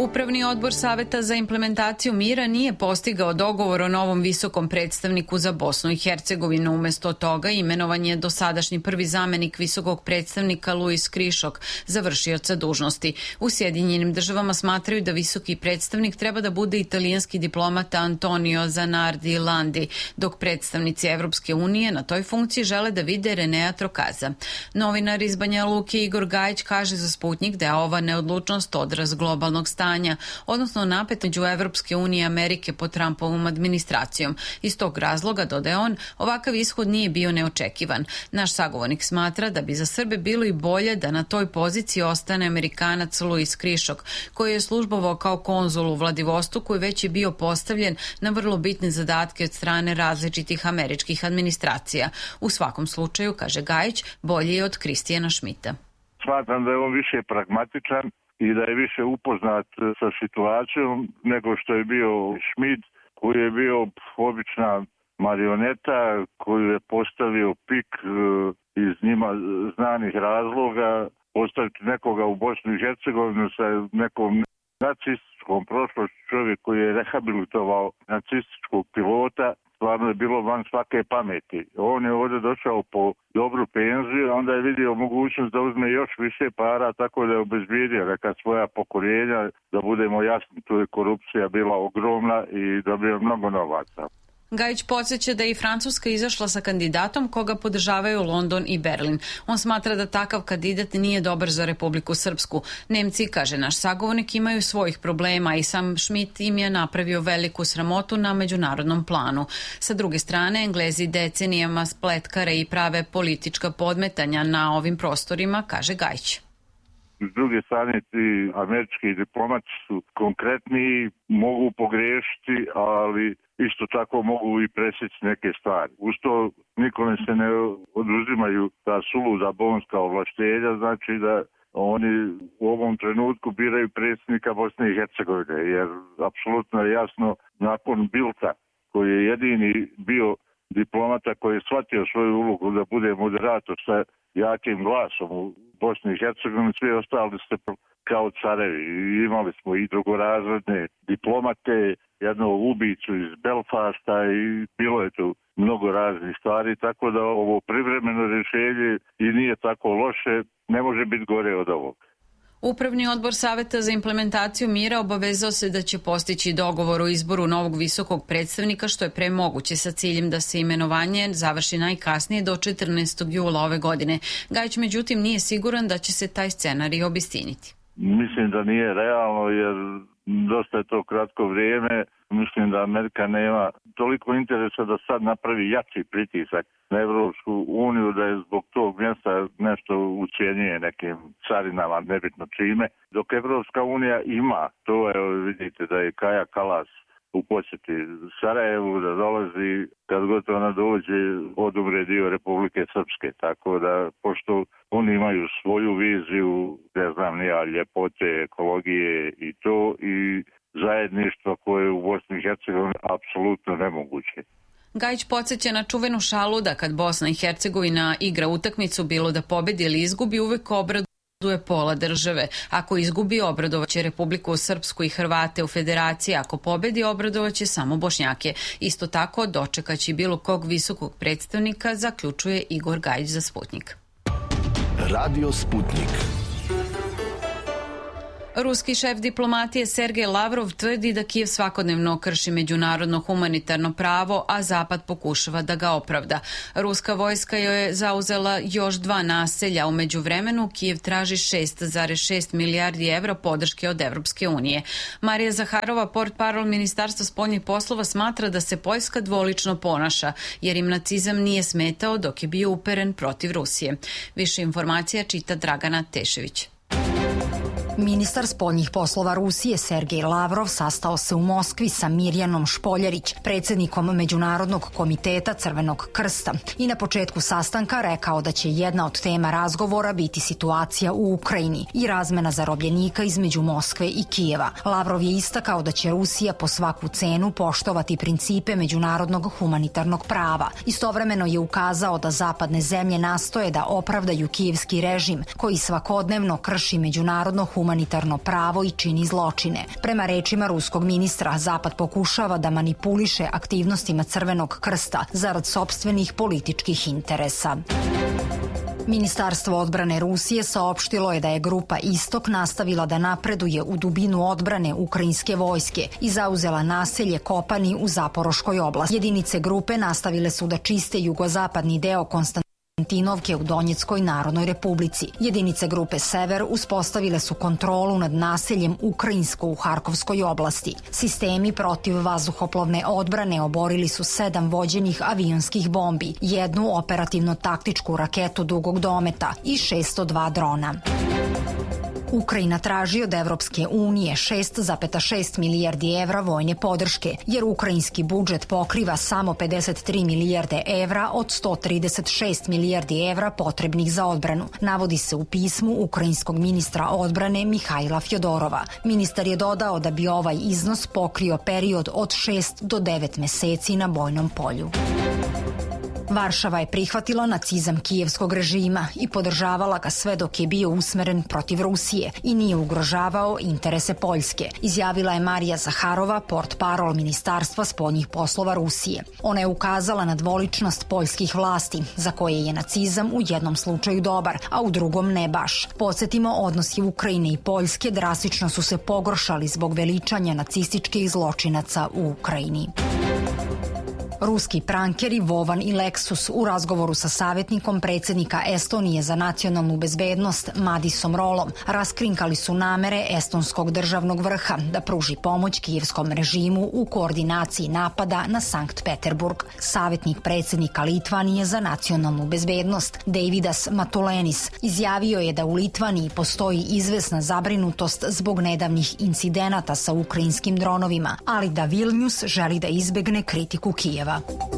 Upravni odbor Saveta za implementaciju mira nije postigao dogovor o novom visokom predstavniku za Bosnu i Hercegovinu. Umesto toga imenovan je dosadašnji prvi zamenik visokog predstavnika Luis Krišok za vršioca dužnosti. U Sjedinjenim državama smatraju da visoki predstavnik treba da bude italijanski diplomata Antonio Zanardi Landi, dok predstavnici Evropske unije na toj funkciji žele da vide Renea Trokaza. Novinar iz Banja Luke Igor Gajić kaže za Sputnik da je ova neodlučnost odraz globalnog stanja, odnosno napet među Evropske unije i Amerike pod Trumpovom administracijom. Iz tog razloga, dodaje on, ovakav ishod nije bio neočekivan. Naš sagovornik smatra da bi za Srbe bilo i bolje da na toj poziciji ostane Amerikanac Luis Krišok, koji je službovao kao konzul u Vladivostoku i već je bio postavljen na vrlo bitne zadatke od strane različitih američkih administracija. U svakom slučaju, kaže Gajić, bolji je od Kristijana Šmita. Smatram da je on više pragmatičan i da je više upoznat sa situacijom nego što je bio Šmit, koji je bio obična marioneta koju je postavio PIK iz njima znanih razloga. Postaviti nekoga u Bosnu i Hercegovinu sa nekom nacističkom prošlošću, čovjek koji je rehabilitovao nacističkog pilota, stvarno je bilo van svake pameti. On je ovdje došao po dobru penziju, onda je vidio mogućnost da uzme još više para, tako da je obezbijedio neka svoja pokoljenja, da budemo jasni, tu je korupcija bila ogromna i dobio mnogo novaca. Gajić podsjeća da je i Francuska izašla sa kandidatom koga podržavaju London i Berlin. On smatra da takav kandidat nije dobar za Republiku Srpsku. Nemci, kaže naš sagovornik, imaju svojih problema i sam Schmidt im je napravio veliku sramotu na međunarodnom planu. Sa druge strane, Englezi decenijama spletkare i prave politička podmetanja na ovim prostorima, kaže Gajić. S druge strane, ti američki diplomati su konkretniji, mogu pogrešiti, ali isto tako mogu i presjeći neke stvari. Uz to nikome se ne oduzimaju ta suluda bonska ovlaštenja, znači da oni u ovom trenutku biraju predsjednika Bosne i Hercegovine, jer apsolutno je jasno nakon Bilta, koji je jedini bio diplomata koji je shvatio svoju ulogu da bude moderator sa jakim glasom u Bosni i Hercegovini, svi ostali ste kao carevi. Imali smo i drugorazredne diplomate, jednog ubicu iz Belfasta i bilo je tu mnogo raznih stvari, tako da ovo privremeno rješenje i nije tako loše, ne može biti gore od ovog. Upravni odbor Saveta za implementaciju mira obavezao se da će postići dogovor o izboru novog visokog predstavnika što je pre moguće sa ciljem da se imenovanje završi najkasnije do 14. jula ove godine. Gajić međutim nije siguran da će se taj scenarij obistiniti. Mislim da nije realno jer dosta je to kratko vrijeme. Mislim da Amerika nema toliko interesa da sad napravi jači pritisak na Evropsku uniju, da je zbog tog mjesta nešto ucijenjuje nekim carinama, nebitno čime. Dok Evropska unija ima, to je, vidite da je Kaja Kalas u posjeti Sarajevu, da dolazi, kad god ona dođe, odumre dio Republike Srpske. Tako da, pošto oni imaju svoju viziju, ne znam nija, ljepote, ekologije i to, i zajedništvo koje je u Bosni i Hercegovini apsolutno nemoguće. Gajić podsjeća na čuvenu šalu da kad Bosna i Hercegovina igra utakmicu, bilo da pobedi ili izgubi, uvek obraduje pola države. Ako izgubi, obradovaće Republiku Srpsku i Hrvate u federaciji, ako pobedi, obradovaće samo Bošnjake. Isto tako, dočekaći bilo kog visokog predstavnika, zaključuje Igor Gajić za Sputnik. Radio Sputnik. Ruski šef diplomatije Sergej Lavrov tvrdi da Kijev svakodnevno krši međunarodno humanitarno pravo, a Zapad pokušava da ga opravda. Ruska vojska je zauzela još 2 naselja. U međuvremenu Kijev traži 6,6 milijardi evra podrške od Evropske unije. Marija Zaharova, portparol Ministarstva spoljnih poslova, smatra da se Poljska dvolično ponaša, jer im nacizam nije smetao dok je bio uperen protiv Rusije. Više informacija čita Dragana Tešević. Ministar spoljnih poslova Rusije Sergej Lavrov sastao se u Moskvi sa Mirjanom Špoljarić, predsjednikom Međunarodnog komiteta Crvenog krsta, i na početku sastanka rekao da će jedna od tema razgovora biti situacija u Ukrajini i razmena zarobljenika između Moskve i Kijeva. Lavrov je istakao da će Rusija po svaku cenu poštovati principe međunarodnog humanitarnog prava. Istovremeno je ukazao da zapadne zemlje nastoje da opravdaju kijevski režim koji svakodnevno krši međunarodno humanitarno humanitarno pravo i čini zločine. Prema rečima ruskog ministra, Zapad pokušava da manipuliše aktivnostima Crvenog krsta zarad sopstvenih političkih interesa. Ministarstvo odbrane Rusije saopštilo je da je grupa Istok nastavila da napreduje u dubinu odbrane ukrajinske vojske i zauzela naselje Kopani u Zaporoškoj oblasti. Jedinice grupe nastavile su da čiste jugozapadni deo Konstantinovke u Donjeckoj Narodnoj Republici. Jedinice grupe Sever uspostavile su kontrolu nad naseljem Ukrajinsko u Harkovskoj oblasti. Sistemi protiv vazduhoplovne odbrane oborili su 7 vođenih avionskih bombi, 1 operativno-taktičku raketu dugog dometa i 602 drona. Ukrajina traži od Evropske unije 6,6 milijardi evra vojne podrške, jer ukrajinski budžet pokriva samo 53 milijarde evra od 136 milijardi evra potrebnih za odbranu, navodi se u pismu ukrajinskog ministra odbrane Mihajla Fjodorova. Ministar je dodao da bi ovaj iznos pokrio period od 6 do 9 meseci na bojnom polju. Varšava je prihvatila nacizam kijevskog režima i podržavala ga sve dok je bio usmeren protiv Rusije i nije ugrožavao interese Poljske, izjavila je Marija Zaharova, portparol Ministarstva spoljnih poslova Rusije. Ona je ukazala na dvoličnost poljskih vlasti, za koje je nacizam u jednom slučaju dobar, a u drugom ne baš. Podsjetimo, odnosi Ukrajine i Poljske drastično su se pogoršali zbog veličanja nacističkih zločinaca u Ukrajini. Ruski prankeri Vovan i Lexus u razgovoru sa savjetnikom predsjednika Estonije za nacionalnu bezbednost Madisom Rolom raskrinkali su namere estonskog državnog vrha da pruži pomoć kijevskom režimu u koordinaciji napada na Sankt Peterburg. Savjetnik predsjednika Litvanije za nacionalnu bezbednost Deividas Matulenis izjavio je da u Litvaniji postoji izvesna zabrinutost zbog nedavnih incidenata sa ukrajinskim dronovima, ali da Vilnius želi da izbegne kritiku Kijeva.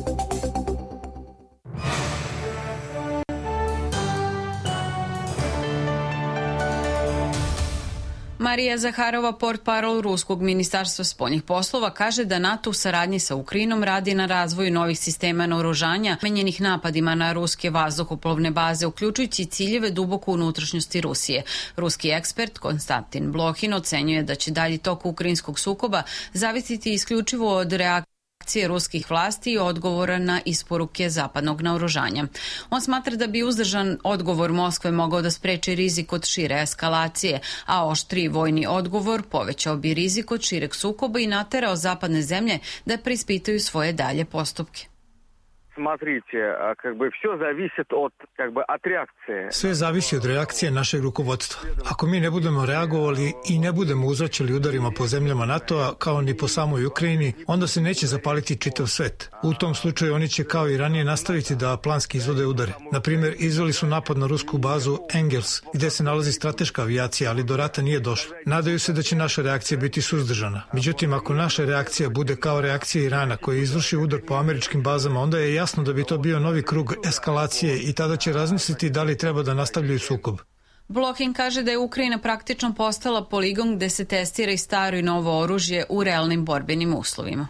Marija Zaharova, portparol Ruskog ministarstva spoljnih poslova, kaže da NATO u saradnji sa Ukrajinom radi na razvoju novih sistema naoružanja namenjenih napadima na ruske vazduhoplovne baze, uključujući ciljeve duboko u unutrašnjosti Rusije. Ruski ekspert Konstantin Blohin ocenjuje da će dalji tok ukrajinskog sukoba zavisiti isključivo od reakcije ruskih vlasti i odgovora na isporuke zapadnog naoružanja. On smatra da bi uzdržan odgovor Moskve mogao da spreči rizik od šire eskalacije, a oštri vojni odgovor povećao bi rizik od šireg sukoba i naterao zapadne zemlje da preispitaju svoje dalje postupke. Смотрите, все зависит от реакции. Sve zavisi od reakcije našeg rukovodstva. Ako mi ne budemo reagovali i ne budemo uzvraćali udarima po zemljama NATO-a, kao ni po samoj Ukrajini, onda se neće zapaliti čitav svet. U tom slučaju oni će kao i ranije nastaviti da planski izvode udare. Na primjer, izveli su napad na rusku bazu Engels, gde se nalazi strateška avijacija, ali do rata nije došlo. Nadaju se da će naša reakcija biti suzdržana. Međutim, ako naša reakcija bude kao reakcija Irana, koji izvrši udar po američkim bazama, onda je jasno da bi to bio novi krug eskalacije i tada će razmisliti da li treba da nastavljaju sukob. Blohin kaže da je Ukrajina praktično postala poligon gde se testira i staro i novo oružje u realnim borbenim uslovima.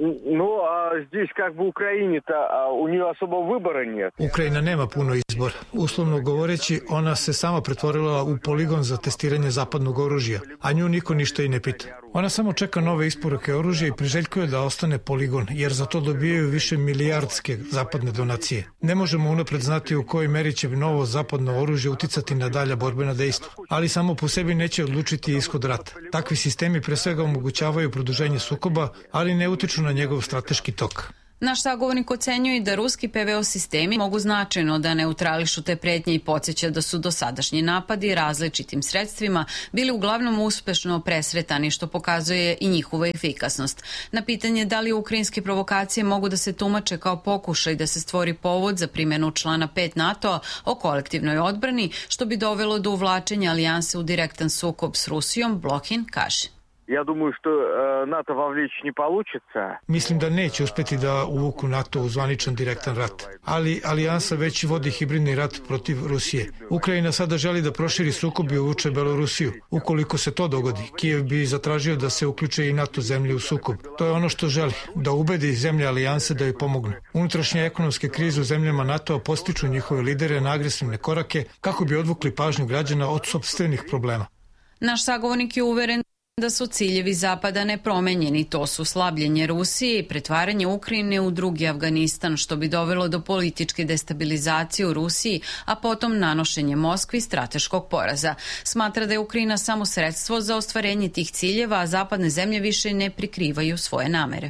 Ukrajina nema puno izbora. Uslovno govoreći, ona se sama pretvorila u poligon za testiranje zapadnog oružja, a nju niko ništa i ne pita. Ona samo čeka nove isporuke oružja i priželjkuje da ostane poligon, jer za to dobijaju više milijardske zapadne donacije. Ne možemo unapred znati u kojoj meri će novo zapadno oružje uticati na dalja borbena dejstva, ali samo po sebi neće odlučiti ishod rata. Takvi sistemi pre svega omogućavaju produženje sukoba, ali ne utiču na njegov strateški tok. Naš sagovornik ocenjuje da ruski PVO sistemi mogu značajno da neutrališu te pretnje i podsjeća da su dosadašnji napadi različitim sredstvima bili uglavnom uspešno presretani, što pokazuje i njihova efikasnost. Na pitanje da li ukrajinske provokacije mogu da se tumače kao pokušaj da se stvori povod za primjenu člana 5 NATO-a o kolektivnoj odbrani, što bi dovelo do uvlačenja alijanse u direktan sukob s Rusijom, Blohin kaže. Ja думаю, što NATO вовлечь не получится. Mislim da neće uspeti da uvuku NATO u zvaničan direktan rat, ali alijansa već vodi hibridni rat protiv Rusije. Ukrajina sada želi da proširi sukob i uvuče Belorusiju. Ukoliko se to dogodi, Kijev bi zatražio da se uključe i NATO zemlje u sukob. To je ono što želi, da ubedi zemlje alijanse da joj pomognu. Unutrašnje ekonomske krize u zemljama NATO-a postiču njihove lidere na agresivne korake kako bi odvukli pažnju građana od sopstvenih problema. Naš sagovornik je uveren da su ciljevi Zapada nepromenjeni, to su slabljenje Rusije i pretvaranje Ukrajine u drugi Afganistan, što bi dovelo do političke destabilizacije u Rusiji, a potom nanošenje Moskvi strateškog poraza. Smatra da je Ukrajina samo sredstvo za ostvarenje tih ciljeva, a zapadne zemlje više ne prikrivaju svoje namere.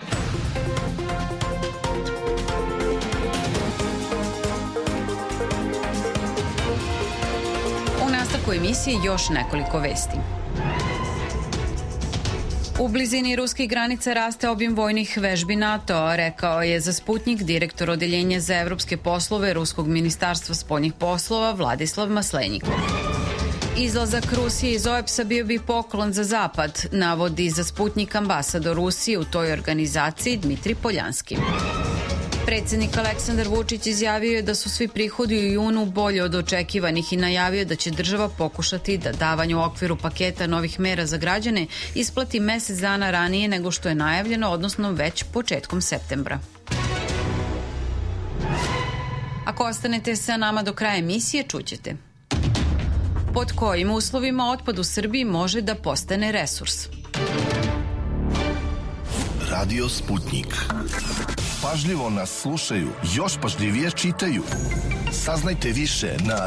U nastavku emisije još nekoliko vesti. U blizini ruskih granica raste obim vojnih vežbi NATO, rekao je za Sputnik direktor Odeljenja za evropske poslove Ruskog ministarstva spoljnih poslova Vladislav Maslenjikov. Izlazak Rusije iz OEBS-a bio bi poklon za Zapad, navodi za Sputnik ambasador Rusije u toj organizaciji Dmitri Poljanski. Predsjednik Aleksandar Vučić izjavio je da su svi prihodi u junu bolje od očekivanih i najavio da će država pokušati da davanje u okviru paketa novih mera za građane isplati mesec dana ranije nego što je najavljeno, odnosno već početkom septembra. Ako ostanete sa nama do kraja emisije, čućete pod kojim uslovima otpad u Srbiji može da postane resurs. Radio Sputnik. Pažljivo nas slušaju, još pažljivije čitaju. Saznajte više na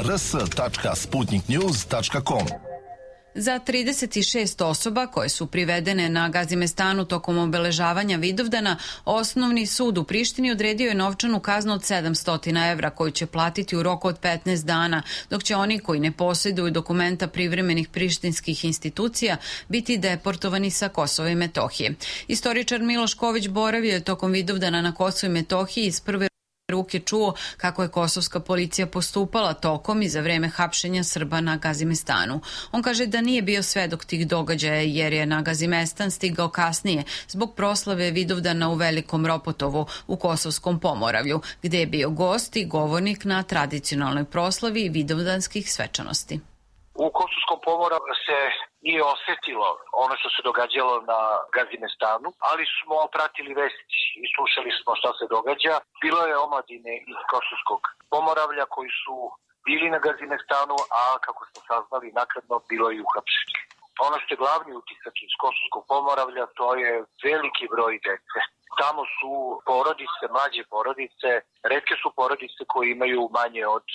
rs.sputniknews.com. Za 36 osoba koje su privedene na Gazimestanu tokom obeležavanja Vidovdana, Osnovni sud u Prištini odredio je novčanu kaznu od 700 evra koju će platiti u roku od 15 dana, dok će oni koji ne posjeduju dokumenta privremenih prištinskih institucija biti deportovani sa Kosova i Metohije. Istoričar Miloš Ković boravio je tokom Vidovdana na Kosovu i Metohiji iz prve ruke čuo kako je kosovska policija postupala tokom i za vreme hapšenja Srba na Gazimestanu. On kaže da nije bio svedok tih događaja jer je na Gazimestan stigao kasnije zbog proslave Vidovdana u Velikom Ropotovu u Kosovskom Pomoravlju, gde je bio gost i govornik na tradicionalnoj proslavi vidovdanskih svečanosti. U Kosovskom Pomoravlju se nije osetilo ono što se događalo na Gazimestanu, ali smo pratili vesti i slušali smo šta se događa. Bilo je omladine iz Kosovskog Pomoravlja koji su bili na Gazimestanu, a kako smo saznali naknadno bilo je i uhapšeni. Ono što je glavni utisak iz Kosovskog Pomoravlja, to je veliki broj dece. Tamo su porodice, mlađe porodice, retke su porodice koje imaju manje od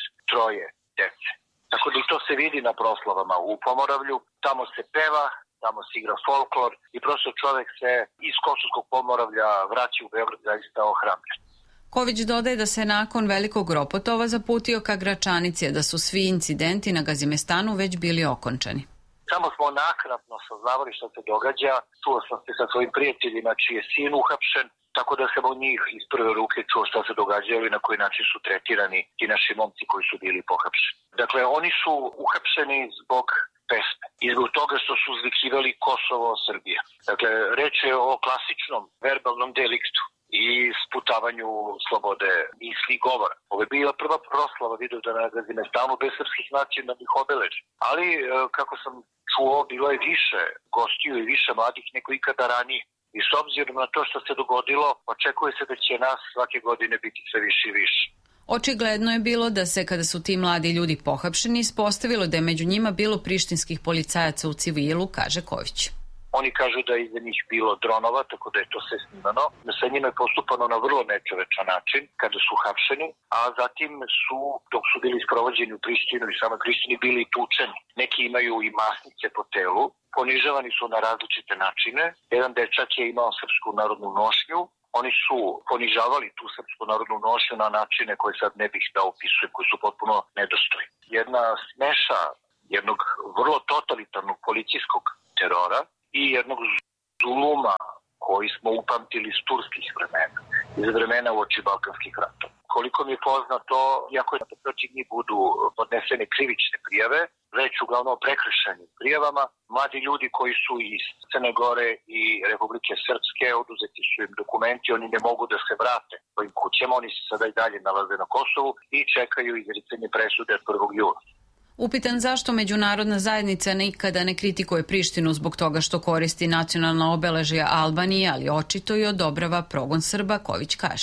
3 dece. Tako da i to se vidi na proslavama u Pomoravlju, tamo se peva, tamo se igra folklor i prosto čovek se iz Kosovskog Pomoravlja vraća u Beograd zaista ohrabren. Ković dodaje da se nakon Velikog Ropotova zaputio ka Gračanici, da su svi incidenti na Gazimestanu već bili okončani. Samo smo nakratno saznavali što se događa, čuo sam se sa svojim prijateljima čiji je sin uhapšen, tako da sam od njih iz prve ruke čuo što se događalo i na koji način su tretirani ti naši momci koji su bili pohapšeni. Dakle, oni su uhapšeni zbog pesme i zbog toga što su zvikivali Kosovo, Srbija. Dakle, reč je o klasičnom verbalnom deliktu i sputavanju slobode misli i govora. Ovo je bila prva proslava Vidovdana na Gazimestanu bez srpskih nacionalnih obeležja. Ali, kako sam čuo, bilo je više gostiju i više mladih nego ikada ranije. I s obzirom na to što se dogodilo, očekuje se da će nas svake godine biti sve više i više. Očigledno je bilo da se, kada su ti mladi ljudi pohapšeni, ispostavilo da je među njima bilo prištinskih policajaca u civilu, kaže Ković. Oni kažu da je iza njih bilo dronova, tako da je to sve snimano. Sa njima je postupano na vrlo nečovečan način kada su hapšeni, a zatim su, dok su bili sprovođeni u Prištinu i samoj Prištini, bili tučeni. Neki imaju i masnice po telu, ponižavani su na različite načine. Jedan dečak je imao srpsku narodnu nošnju. Oni su ponižavali tu srpsku narodnu nošnju na načine koje sad ne bih da opisujem, koji su potpuno nedostojni. Jedna smeša jednog vrlo totalitarnog policijskog terora i jednog zuluma koji smo upamtili iz turskih vremena, iz vremena uoči balkanskih ratova. Koliko mi je poznato, iako je protiv njih budu podnesene krivične prijave, reč uglavnom o prekršajnim prijavama, mladi ljudi koji su iz Crne Gore i Republike Srpske, oduzeti su im dokumenti, oni ne mogu da se vrate svojim kućama, oni se sada i dalje nalaze na Kosovu i čekaju izricanje presude od 1. jula. Upitan zašto međunarodna zajednica nikada ne kritikuje Prištinu zbog toga što koristi nacionalna obeležja Albanije, ali očito i odobrava progon Srba, Ković kaže.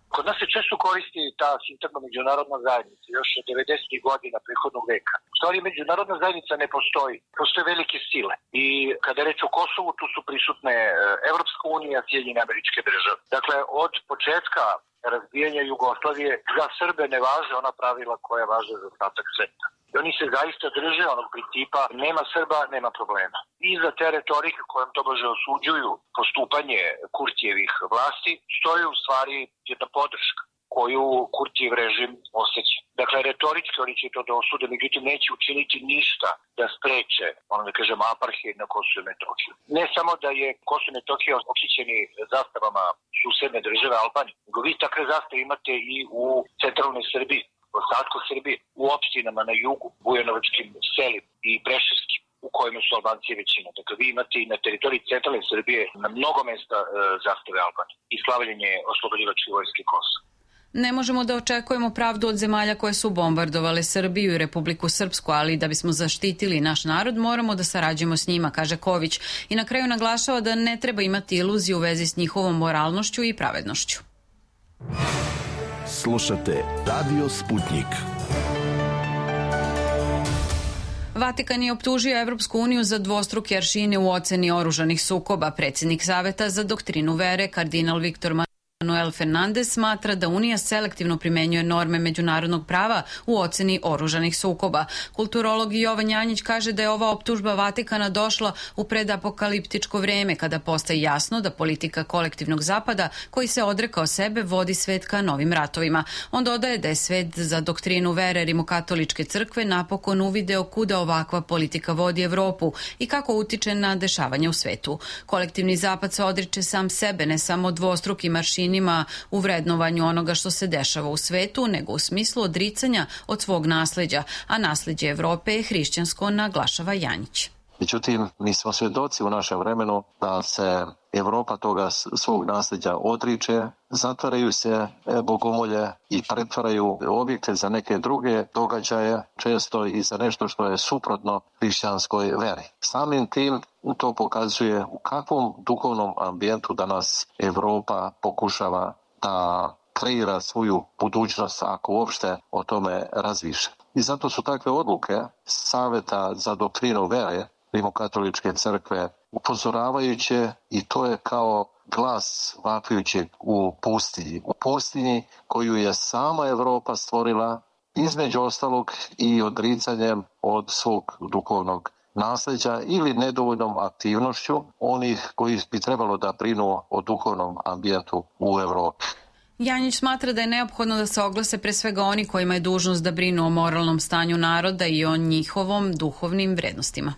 Kod nas se često koristi ta sintagma međunarodna zajednica, još od 90. godina prethodnog veka. U stvari, međunarodna zajednica ne postoji. Postoje velike sile. I kada je reč o Kosovu, tu su prisutne Evropska unija, Sjedinjene Američke Države. Dakle, od početka razbijanja Jugoslavije za Srbe ne važe ona pravila koja važe za ostatak sveta. I oni se zaista drže onog principa nema Srba, nema problema. I za te retorike kojom tobože osuđuju postupanje Kurtijevih vlasti stoji u stvari jedna podrška koju Kurtijev režim osjeća. Dakle, retorički oni će to da osude, međutim neće učiniti ništa da spreče, apartheid na Kosovu i Metohiju. Ne samo da je Kosovo i Metohija okićeni zastavama susedne države Albanije, nego vi takve zastave imate i u centralnoj Srbiji, u ostatku Srbije, u opštinama na jugu, Bujanovačkim selima i Preševskim, u kojima su Albanci većina. Dakle, vi imate i na teritoriji centralne Srbije na mnogo mesta zastave Albanije i slavljenje oslobodilačke vojske Kosova. Ne možemo da očekujemo pravdu od zemalja koje su bombardovale Srbiju i Republiku Srpsku, ali da bismo zaštitili naš narod, moramo da sarađujemo s njima, kaže Ković. I na kraju naglašava da ne treba imati iluziju u vezi s njihovom moralnošću i pravednošću. Slušate Radio Sputnik. Vatikan je optužio Evropsku uniju za dvostruke aršine u oceni oružanih sukoba. Predsjednik Saveta za doktrinu vere, kardinal Viktor Manuel Fernandez, smatra da Unija selektivno primenjuje norme međunarodnog prava u oceni oružanih sukoba. Kulturolog Jovan Janjić kaže da je ova optužba Vatikana došla u predapokaliptičko vreme, kada postaje jasno da politika kolektivnog zapada, koji se odrekao sebe, vodi svet ka novim ratovima. On dodaje da je svet za doktrinu vere Rimokatoličke crkve napokon uvideo kuda ovakva politika vodi Evropu i kako utiče na dešavanje u svetu. Kolektivni zapad se odriče sam sebe, ne samo dvostrukim aršinima u vrednovanju onoga što se dešava u svetu, nego u smislu odricanja od svog nasleđa, a nasleđe Evrope je hrišćansko, naglašava Janjić. Međutim, mi smo svjedoci u našem vremenu da se Evropa toga svog nasljeđa odriče, zatvaraju se bogomolje i pretvaraju objekte za neke druge događaje, često i za nešto što je suprotno hrišćanskoj veri. Samim tim to pokazuje u kakvom duhovnom ambijentu danas Evropa pokušava da kreira svoju budućnost, ako uopšte o tome razmišlja. I zato su takve odluke Saveta za doktrinu vere Rimokatoličke crkve upozoravajuće, i to je kao glas vapajućeg u pustinji koju je sama Evropa stvorila, između ostalog i odricanjem od svog duhovnog nasljeđa ili nedovoljnom aktivnošću onih koji bi trebalo da brinu o duhovnom ambijentu u Evropi. Janjić smatra da je neophodno da se oglase pre svega oni kojima je dužnost da brinu o moralnom stanju naroda i o njihovom duhovnim vrednostima.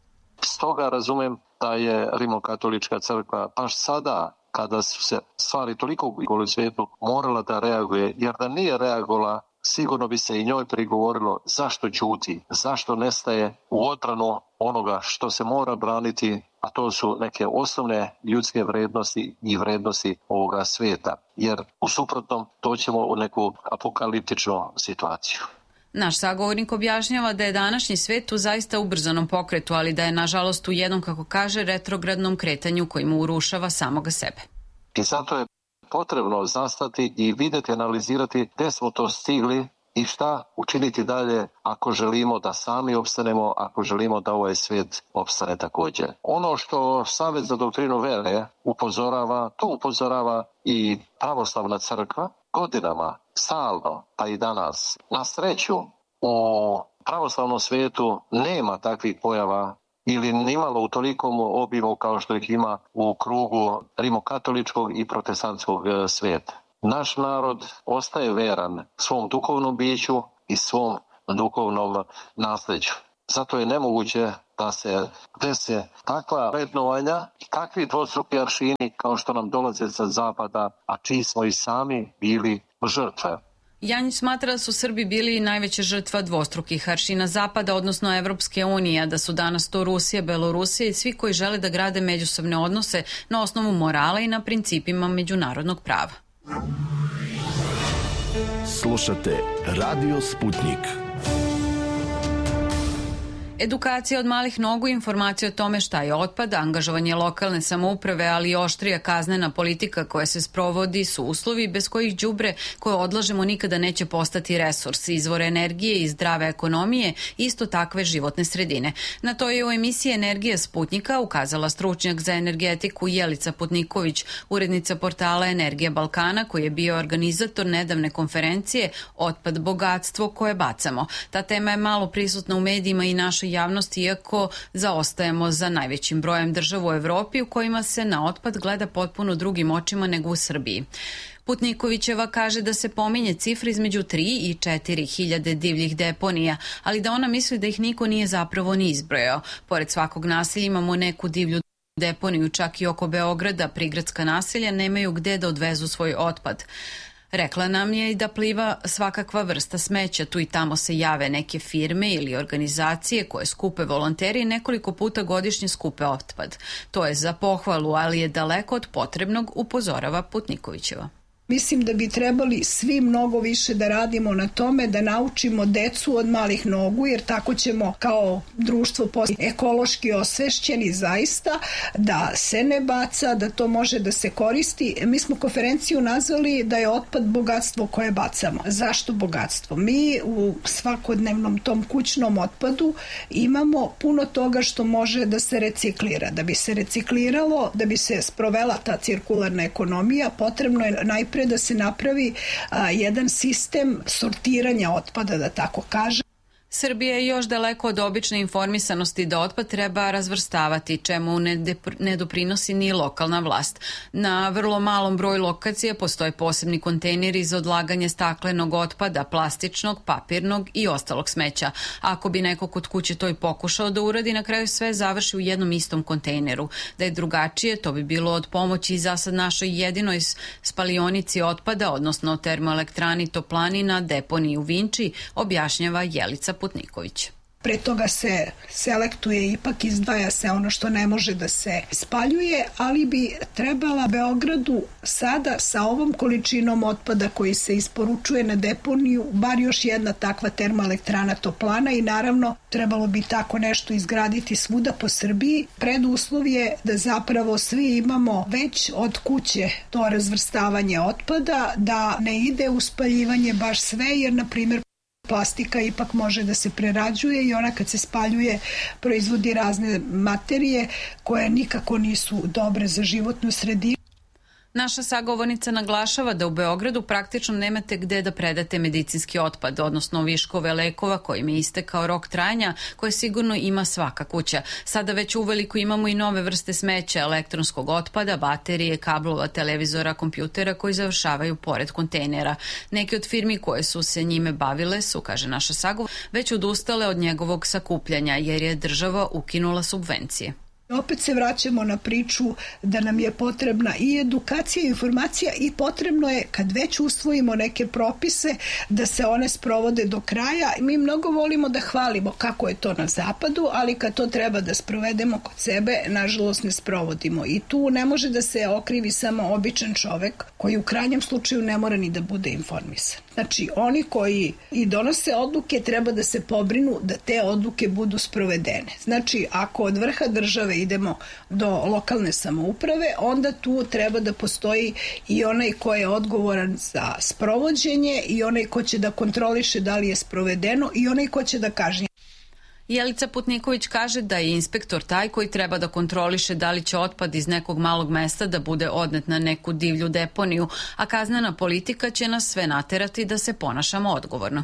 Stoga razumem da je Rimokatolička crkva baš sada, kada su se stvari toliko u svijetu, morala da reaguje, jer da nije reagovala, sigurno bi se i njoj prigovorilo zašto ćuti, zašto nestaje u odbranu onoga što se mora braniti, a to su neke osnovne ljudske vrednosti i vrednosti ovoga svijeta, jer u suprotnom doćemo u neku apokaliptičnu situaciju. Naš sagovornik objašnjava da je današnji svet u zaista ubrzanom pokretu, ali da je nažalost u jednom, kako kaže, retrogradnom kretanju koji mu urušava samoga sebe. I zato je potrebno zastati i vidjeti, analizirati gdje smo to stigli i šta učiniti dalje ako želimo da sami opstanemo, ako želimo da ovaj svijet opstane također. Ono što Savet za doktrinu vere upozorava, to upozorava i pravoslavna crkva godinama, stalno, pa i danas. Na sreću, u pravoslavnom svijetu nema takvih pojava ili nimalo u tolikom obimu kao što ih ima u krugu rimokatoličkog i protestantskog svijeta. Naš narod ostaje veran svom duhovnom biću i svom duhovnom nasljeđu. Zato je nemoguće da se dese takva vrednovanja i takvi dvostruki aršini kao što nam dolaze sa zapada, a čiji smo i sami bili žrtve. Janjić smatra da su Srbi bili najveća žrtva dvostrukih aršina Zapada, odnosno Evropske unije, da su danas to Rusija, Belorusija i svi koji žele da grade međusobne odnose na osnovu morala i na principima međunarodnog prava. Slušate Radio Sputnik. Edukacija od malih nogu, informacija o tome šta je otpad, angažovanje lokalne samouprave, ali i oštrija kaznena politika koja se sprovodi su uslovi bez kojih đubre koje odlažemo nikada neće postati resurs, izvor energije i zdrave ekonomije, isto takve životne sredine. Na to je u emisiji Energija Sputnjika ukazala stručnjak za energetiku Jelica Putniković, urednica portala Energija Balkana, koji je bio organizator nedavne konferencije Otpad bogatstvo koje bacamo. Ta tema je malo prisutna u medijima i našoj javnosti, iako zaostajemo za najvećim brojem država u Evropi u kojima se na otpad gleda potpuno drugim očima nego u Srbiji. Putnikovićeva kaže da se pominje cifra između 3 i 4 hiljade divljih deponija, ali da ona misli da ih niko nije zapravo ni izbrojao. Pored svakog naselja imamo neku divlju deponiju, čak i oko Beograda prigradska naselja nemaju gde da odvezu svoj otpad. Rekla nam je i da pliva svakakva vrsta smeća, tu i tamo se jave neke firme ili organizacije koje skupe volonteri i nekoliko puta godišnje skupe otpad. To je za pohvalu, ali je daleko od potrebnog, upozorava Putnikovićeva. Mislim da bi trebali svi mnogo više da radimo na tome, da naučimo decu od malih nogu, jer tako ćemo kao društvo postati ekološki osvešćeni zaista, da se ne baca, da to može da se koristi. Mi smo konferenciju nazvali da je otpad bogatstvo koje bacamo. Zašto bogatstvo? Mi u svakodnevnom tom kućnom otpadu imamo puno toga što može da se reciklira. Da bi se recikliralo, da bi se sprovela ta cirkularna ekonomija, potrebno je najpre da se napravi jedan sistem sortiranja otpada, da tako kažem. Srbija je još daleko od obične informisanosti da otpad treba razvrstavati, čemu ne doprinosi ni lokalna vlast. Na vrlo malom broju lokacija postoje posebni kontejneri za odlaganje staklenog otpada, plastičnog, papirnog i ostalog smeća. Ako bi neko kod kuće to i pokušao da uradi, na kraju sve završi u jednom istom kontejneru. Da je drugačije, to bi bilo od pomoći i za sad našoj jedinoj spalionici otpada, odnosno termoelektrani Toplani na deponiji u Vinči, objašnjava Jelica Putniković. Pre toga se selektuje, ipak izdvaja se ono što ne može da se spaljuje, ali bi trebala Beogradu sada sa ovom količinom otpada koji se isporučuje na deponiju bar još jedna takva termoelektrana Toplana i naravno trebalo bi tako nešto izgraditi svuda po Srbiji. Preduslov je da zapravo svi imamo već od kuće to razvrstavanje otpada, da ne ide u spaljivanje baš sve, jer na primjer plastika ipak može da se prerađuje i ona kad se spaljuje proizvodi razne materije koje nikako nisu dobre za životnu sredinu. Naša sagovornica naglašava da u Beogradu praktično nemate gde da predate medicinski otpad, odnosno viškove lekova kojim je istekao rok trajanja, koje sigurno ima svaka kuća. Sada već uveliko imamo i nove vrste smeća, elektronskog otpada, baterije, kablova, televizora, kompjutera koji završavaju pored kontejnera. Neke od firmi koje su se njime bavile su, kaže naša sagovornica, već odustale od njegovog sakupljanja jer je država ukinula subvencije. Opet se vraćamo na priču da nam je potrebna i edukacija i informacija i potrebno je kad već usvojimo neke propise da se one sprovode do kraja. Mi mnogo volimo da hvalimo kako je to na zapadu, ali kad to treba da sprovedemo kod sebe, nažalost ne sprovodimo. I tu ne može da se okrivi samo običan čovek koji u krajnjem slučaju ne mora ni da bude informisan. Znači, oni koji i donose odluke treba da se pobrinu da te odluke budu sprovedene. Znači, ako od vrha države idemo do lokalne samouprave, onda tu treba da postoji i onaj ko je odgovoran za sprovođenje i onaj ko će da kontroliše da li je sprovedeno i onaj ko će da kažnjava. Jelica Putniković kaže da je inspektor taj koji treba da kontroliše da li će otpad iz nekog malog mesta da bude odnet na neku divlju deponiju, a kaznena politika će nas sve naterati da se ponašamo odgovorno.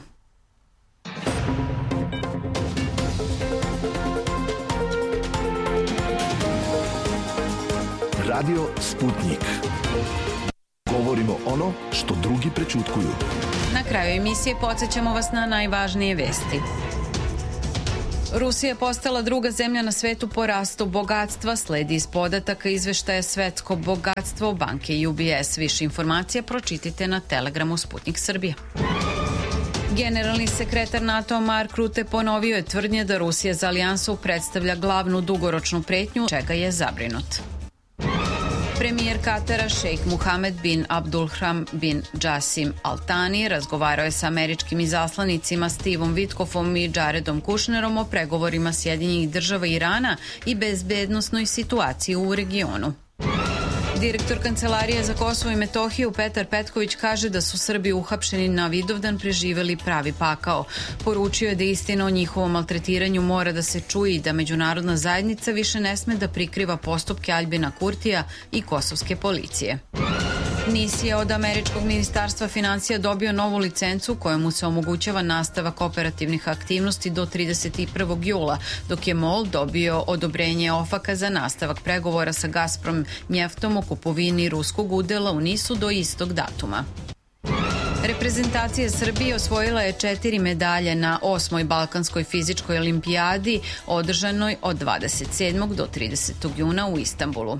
Radio Sputnik. Govorimo ono što drugi prećutkuju. Na kraju emisije podsjećamo vas na najvažnije vesti. Rusija je postala druga zemlja na svetu po rastu bogatstva, sledi iz podataka izveštaja Svetsko bogatstvo banke UBS. Više informacija pročitajte na Telegramu Sputnik Srbija. Generalni sekretar NATO Mark Rutte ponovio je tvrdnje da Rusija za alijansu predstavlja glavnu dugoročnu pretnju, čega je zabrinut. Premijer Katara šejk Muhamed bin Abdulrahman bin Jassim Al Thani razgovarao je sa američkim izaslanicima Stevom Witkoffom i Jaredom Kushnerom o pregovorima Sjedinjenih država i Irana i bezbednosnoj situaciji u regionu. Direktor Kancelarije za Kosovo i Metohiju Petar Petković kaže da su Srbi uhapšeni na Vidovdan preživeli pravi pakao. Poručio je da istina o njihovom maltretiranju mora da se čuje i da međunarodna zajednica više ne sme da prikriva postupke Aljbina Kurtija i kosovske policije. NIS je od američkog ministarstva financija dobio novu licencu kojom mu se omogućava nastavak operativnih aktivnosti do 31. jula, dok je MOL dobio odobrenje OFAC-a za nastavak pregovora sa Gazprom Njeftom o kupovini ruskog udela u NIS-u do istog datuma. Reprezentacija Srbije osvojila je 4 medalje na 8. Balkanskoj fizičkoj olimpijadi održanoj od 27. do 30. juna u Istanbulu.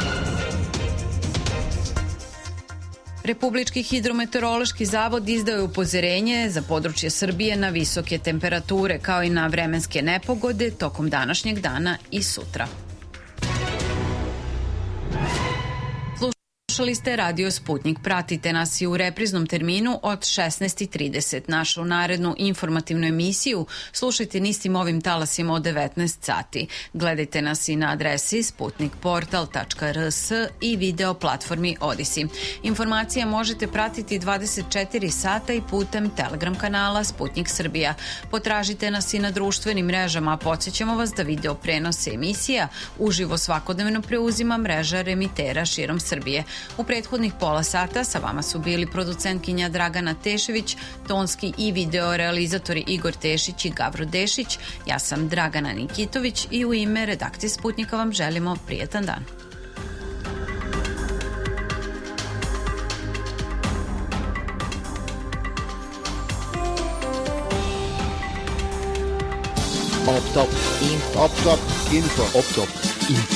Republički hidrometeorološki zavod izdao je upozorenje za područje Srbije na visoke temperature kao i na vremenske nepogode tokom današnjeg dana i sutra. Slušali ste Radio Sputnik. Pratite nas i u repriznom terminu od 16:30. Našu narednu informativnu emisiju slušajte na istim ovim talasima od 19 sati. Gledajte nas i na adresi sputnikportal.rs i video platformi Odisi. Informacije možete pratiti 24 sata i putem Telegram kanala Sputnik Srbija. Potražite nas i na društvenim mrežama, a podsjećamo vas da video prenose emisija uživo svakodnevno preuzima mreža remitera širom Srbije. U prethodnih pola sata sa vama su bili producentkinja Dragana Tešević, tonski i video realizatori Igor Tešić i Gavro Dešić. Ja sam Dragana Nikitović i u ime redakcije Sputnika vam želimo prijetan dan. Op top info.